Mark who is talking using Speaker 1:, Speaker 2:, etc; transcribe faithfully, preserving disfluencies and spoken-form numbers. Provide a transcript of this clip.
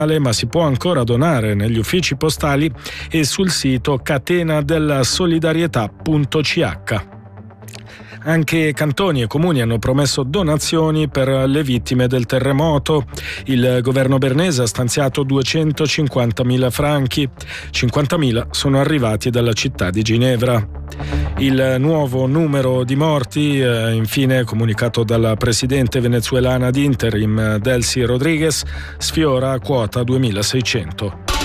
Speaker 1: ma si può ancora donare negli uffici postali e sul sito catena della solidarietà punto c h. Anche cantoni e comuni hanno promesso donazioni per le vittime del terremoto. Il governo bernese ha stanziato duecentocinquantamila franchi, cinquantamila sono arrivati dalla città di Ginevra. Il nuovo numero di morti, eh, infine comunicato dalla presidente venezuelana di interim Delcy Rodriguez, sfiora quota duemilaseicento.